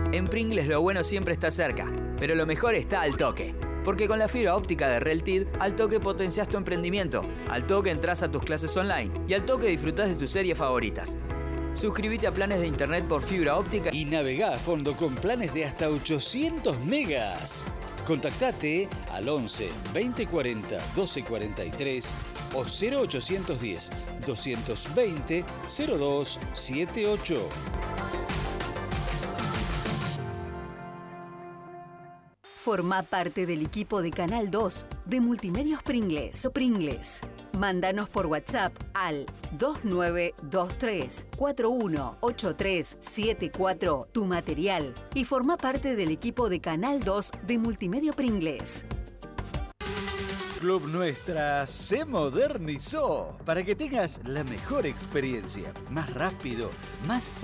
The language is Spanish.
En Pringles lo bueno siempre está cerca, pero lo mejor está al toque. Porque con la fibra óptica de Reltid, al toque potencias tu emprendimiento, al toque entras a tus clases online y al toque disfrutás de tus series favoritas. Suscríbete a planes de internet por fibra óptica y navegá a fondo con planes de hasta 800 megas. Contactate al 11 2040 1243 o 0810 220 0278. Formá parte del equipo de Canal 2 de Multimedios Pringles. Mándanos por WhatsApp al 2923 418374 tu material y formá parte del equipo de Canal 2 de Multimedio Pringles. Club Nuestra se modernizó para que tengas la mejor experiencia, más rápido, más fácil.